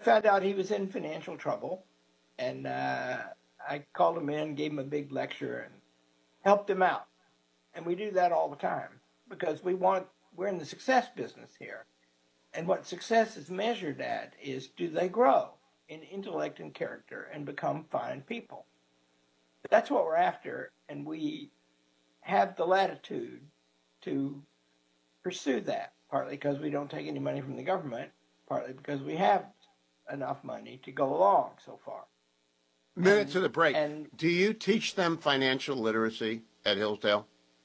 found out he was in financial trouble, and I called him in, gave him a big lecture, and helped him out. And we do that all the time because we're in the success business here. And what success is measured at is, do they grow in intellect and character and become fine people? That's what we're after, and we have the latitude to pursue that, partly because we don't take any money from the government, partly because we have enough money to go along so far. Minutes to the break. Do you teach them financial literacy at Hillsdale?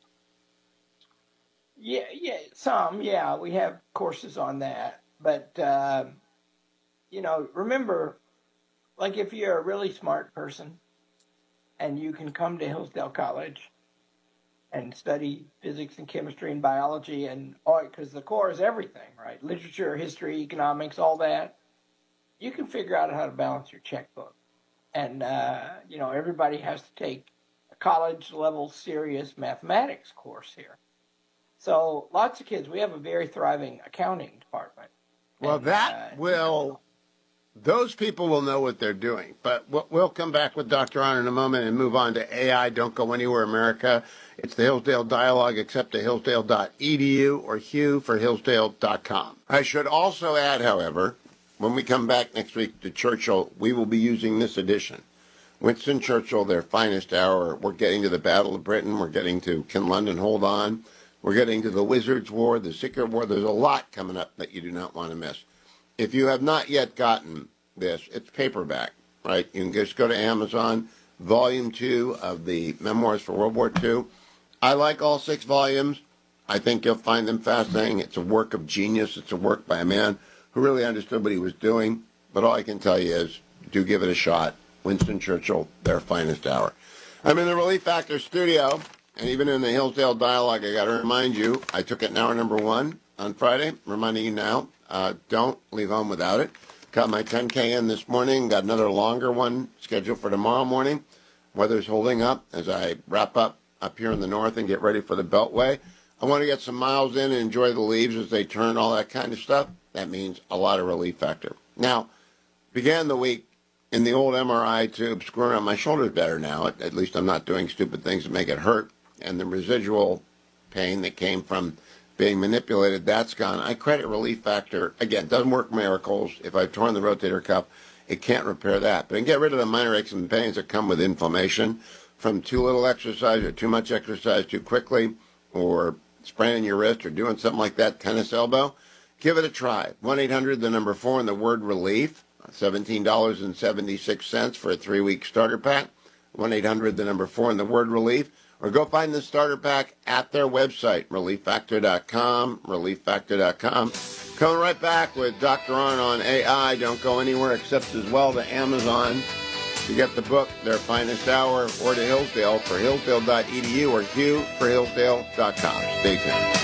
Yeah, some. Yeah, we have courses on that. But, remember, like if you're a really smart person and you can come to Hillsdale College and study physics and chemistry and biology and all, because the core is everything, right? Literature, history, economics, all that. You can figure out how to balance your checkbook. And, everybody has to take a college-level serious mathematics course here. So lots of kids, we have a very thriving accounting department. Well, those people will know what they're doing. But we'll come back with Dr. Arnn in a moment and move on to AI. Don't go anywhere, America. It's the Hillsdale Dialogue, except at hillsdale.edu or Hugh for hillsdale.com. I should also add, however, when we come back next week to Churchill, we will be using this edition. Winston Churchill, their finest hour. We're getting to the Battle of Britain. We're getting to Can London Hold On? We're getting to the Wizards' War, the Secret War. There's a lot coming up that you do not want to miss. If you have not yet gotten this, it's paperback, right? You can just go to Amazon, Volume 2 of the Memoirs for World War II. I like all 6 volumes. I think you'll find them fascinating. It's a work of genius. It's a work by a man who really understood what he was doing. But all I can tell you is, do give it a shot. Winston Churchill, their finest hour. I'm in the Relief Factor studio. And even in the Hillsdale Dialogue, I got to remind you, I took it in hour number 1 on Friday. Reminding you now, don't leave home without it. Got my 10K in this morning. Got another longer one scheduled for tomorrow morning. Weather's holding up as I wrap up here in the north and get ready for the Beltway. I want to get some miles in and enjoy the leaves as they turn, all that kind of stuff. That means a lot of Relief Factor. Now, began the week in the old MRI tube, screwing on my shoulders better now. At least I'm not doing stupid things to make it hurt. And the residual pain that came from being manipulated, that's gone. I credit Relief Factor. Again, doesn't work miracles. If I've torn the rotator cuff, it can't repair that. But it can get rid of the minor aches and pains that come with inflammation from too little exercise or too much exercise too quickly, or spraining your wrist or doing something like that, tennis elbow. Give it a try. 1-800, the number 4, and the word relief. $17.76 for a 3-week starter pack. 1-800, the number 4, and the word relief. Or go find the starter pack at their website, relieffactor.com, relieffactor.com. Coming right back with Dr. Arnn on AI. Don't go anywhere except as well to Amazon to get the book, Their Finest Hour, or to Hillsdale for hillsdale.edu or Hugh for hillsdale.com. Stay tuned.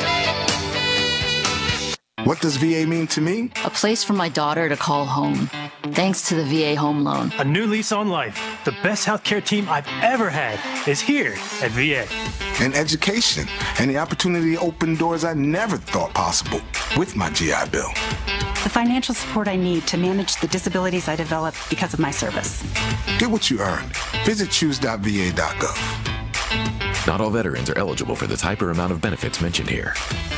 What does VA mean to me? A place for my daughter to call home, thanks to the VA Home Loan. A new lease on life. The best healthcare team I've ever had is here at VA. And education, and the opportunity to open doors I never thought possible with my GI Bill. The financial support I need to manage the disabilities I developed because of my service. Get what you earned. Visit choose.va.gov. Not all veterans are eligible for the type or amount of benefits mentioned here.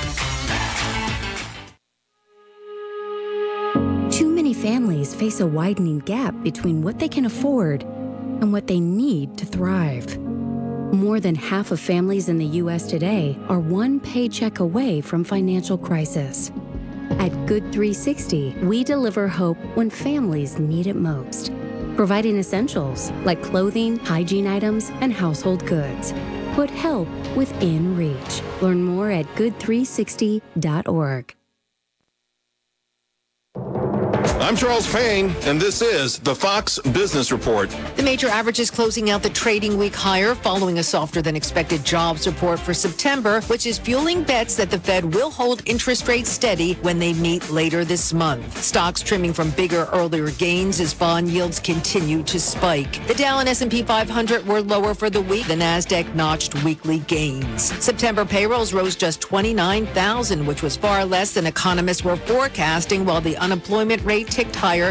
Too many families face a widening gap between what they can afford and what they need to thrive. More than half of families in the U.S. today are one paycheck away from financial crisis. At Good 360, we deliver hope when families need it most, providing essentials like clothing, hygiene items, and household goods. Put help within reach. Learn more at good360.org. I'm Charles Payne, and this is the Fox Business Report. The major averages closing out the trading week higher following a softer than expected jobs report for September, which is fueling bets that the Fed will hold interest rates steady when they meet later this month. Stocks trimming from bigger earlier gains as bond yields continue to spike. The Dow and S&P 500 were lower for the week. The Nasdaq notched weekly gains. September payrolls rose just 29,000, which was far less than economists were forecasting, while the unemployment rate ticked higher